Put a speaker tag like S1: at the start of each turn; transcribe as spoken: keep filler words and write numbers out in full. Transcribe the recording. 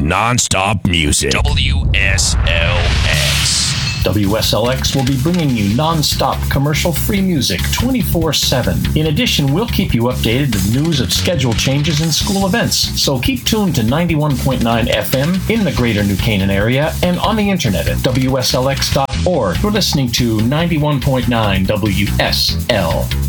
S1: non-stop music. W S L X.
S2: W S L X will be bringing you non-stop commercial-free music twenty-four seven. In addition, we'll keep you updated with news of schedule changes and school events. So keep tuned to ninety-one point nine F M in the greater New Canaan area and on the internet at W S L X dot org. You're listening to ninety-one point nine W S L.